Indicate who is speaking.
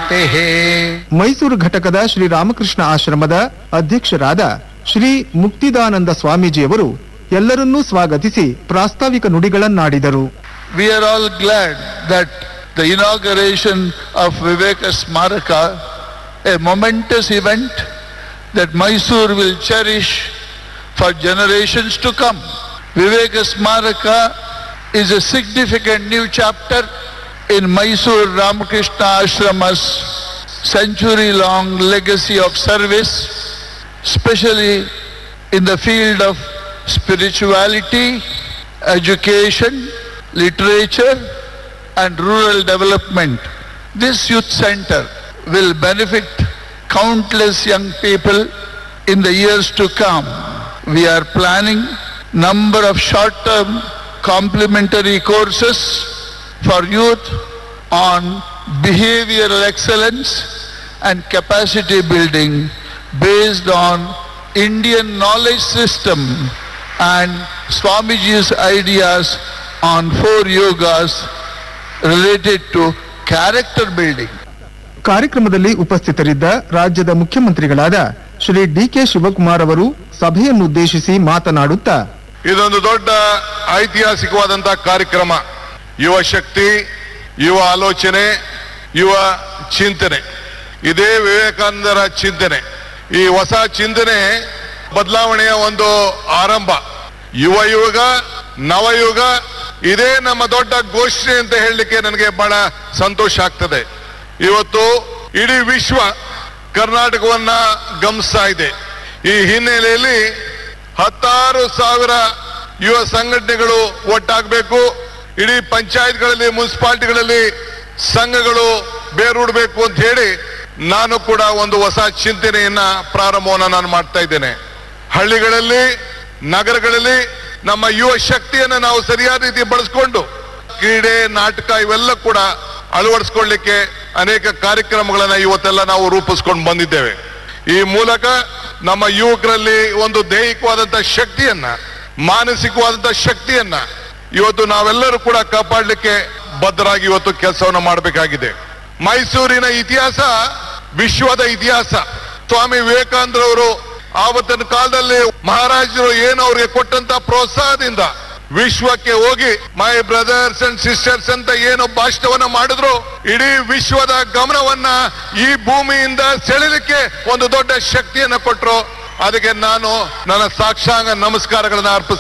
Speaker 1: ಮೈಸೂರು ಘಟಕದ ಶ್ರೀ ರಾಮಕೃಷ್ಣ ಆಶ್ರಮದ ಅಧ್ಯಕ್ಷರಾದ ಶ್ರೀ ಮುಕ್ತಿದಾನಂದ ಸ್ವಾಮೀಜಿಯವರು ಎಲ್ಲರನ್ನೂ ಸ್ವಾಗತಿಸಿ ಪ್ರಾಸ್ತಾವಿಕ ನುಡಿಗಳನ್ನಾಡಿದರು.
Speaker 2: We are all glad that the inauguration of Viveka Smaraka, a momentous event that Mysore will cherish for generations to come. Viveka Smaraka is a significant new chapter in Mysore Ramakrishna Ashrama's century-long legacy of service, especially in the field of spirituality, education, literature and rural development. This youth center will benefit countless young people in the years to come. We are planning number of short-term complementary courses for youth on behavioral excellence and capacity building based on Indian knowledge system and Swamiji's ideas on 4 yogas related to character building.
Speaker 1: ಕಾರ್ಯಕ್ರಮದಲ್ಲಿ ಉಪಸ್ಥಿತರಿದ್ದ ರಾಜ್ಯದ ಮುಖ್ಯಮಂತ್ರಿಗಳಾದ ಶ್ರೀ ಡಿ.ಕೆ. ಶಿವಕುಮಾರ್ ಅವರು ಸಭೆಯನ್ನುದ್ದೇಶಿಸಿ ಮಾತನಾಡುತ್ತಾ,
Speaker 3: ಇದೊಂದು ದೊಡ್ಡ ಐತಿಹಾಸಿಕವಾದಂತಹ ಕಾರ್ಯಕ್ರಮ. ಯುವ ಶಕ್ತಿ, ಯುವ ಆಲೋಚನೆ, ಯುವ ಚಿಂತನೆ, ಇದೇ ವಿವೇಕಾನಂದರ ಚಿಂತನೆ. ಈ ಹೊಸ ಚಿಂತನೆ ಬದಲಾವಣೆಯ ಒಂದು ಆರಂಭ. ಯುವ ಯುಗ, ನವಯುಗ, ಇದೇ ನಮ್ಮ ದೊಡ್ಡ ಘೋಷಣೆ ಅಂತ ಹೇಳಲಿಕ್ಕೆ ನನಗೆ ಬಹಳ ಸಂತೋಷ ಆಗ್ತದೆ. ಇವತ್ತು ಇಡೀ ವಿಶ್ವ ಕರ್ನಾಟಕವನ್ನ ಗಮನಿಸ್ತಾ ಇದೆ. ಈ ಹಿನ್ನೆಲೆಯಲ್ಲಿ 10,000 ಯುವ ಸಂಘಟನೆಗಳು ಒಟ್ಟಾಗಬೇಕು. ಇಡೀ ಪಂಚಾಯತ್ಗಳಲ್ಲಿ, ಮುನ್ಸಿಪಾಲಿಟಿಗಳಲ್ಲಿ ಸಂಘಗಳು ಬೇರೂಡಬೇಕು ಅಂತ ಹೇಳಿ ನಾನು ಕೂಡ ಒಂದು ಹೊಸ ಚಿಂತನೆಯನ್ನ ಪ್ರಾರಂಭವನ್ನ ನಾನು ಮಾಡ್ತಾ ಇದ್ದೇನೆ. ಹಳ್ಳಿಗಳಲ್ಲಿ, ನಗರಗಳಲ್ಲಿ ನಮ್ಮ ಯುವ ಶಕ್ತಿಯನ್ನ ನಾವು ಸರಿಯಾದ ರೀತಿ ಬಳಸ್ಕೊಂಡು ಕ್ರೀಡೆ, ನಾಟಕ ಇವೆಲ್ಲ ಕೂಡ ಅಳವಡಿಸ್ಕೊಳ್ಳಿಕ್ಕೆ ಅನೇಕ ಕಾರ್ಯಕ್ರಮಗಳನ್ನ ಇವತ್ತೆಲ್ಲ ನಾವು ರೂಪಿಸ್ಕೊಂಡು ಬಂದಿದ್ದೇವೆ. ಈ ಮೂಲಕ ನಮ್ಮ ಯುವಕರಲ್ಲಿ ಒಂದು ದೈಹಿಕವಾದಂತಹ ಶಕ್ತಿಯನ್ನ, ಮಾನಸಿಕವಾದಂತಹ ಶಕ್ತಿಯನ್ನ ಇವತ್ತು ನಾವೆಲ್ಲರೂ ಕೂಡ ಕಾಪಾಡಲಿಕ್ಕೆ ಬದ್ಧರಾಗಿ ಇವತ್ತು ಕೆಲಸವನ್ನ ಮಾಡಬೇಕಾಗಿದೆ. ಮೈಸೂರಿನ ಇತಿಹಾಸ ವಿಶ್ವದ ಇತಿಹಾಸ. ಸ್ವಾಮಿ ವಿವೇಕಾನಂದರವರು ಆವತ್ತಿನ ಕಾಲದಲ್ಲಿ ಮಹಾರಾಜರು ಏನು ಅವ್ರಿಗೆ ಕೊಟ್ಟಂತ ಪ್ರೋತ್ಸಾಹದಿಂದ ವಿಶ್ವಕ್ಕೆ ಹೋಗಿ ಮೈ ಬ್ರದರ್ಸ್ ಅಂಡ್ ಸಿಸ್ಟರ್ಸ್ ಅಂತ ಏನು ಭಾಷಣವನ್ನ ಮಾಡಿದ್ರು, ಇಡೀ ವಿಶ್ವದ ಗಮನವನ್ನ ಈ ಭೂಮಿಯಿಂದ ಸೆಳೆಲಿಕ್ಕೆ ಒಂದು ದೊಡ್ಡ ಶಕ್ತಿಯನ್ನ ಕೊಟ್ಟರು. ಅದಕ್ಕೆ ನಾನು ನನ್ನ ಸಾಷ್ಟಾಂಗ ನಮಸ್ಕಾರಗಳನ್ನ ಅರ್ಪಿಸ್ತೇನೆ.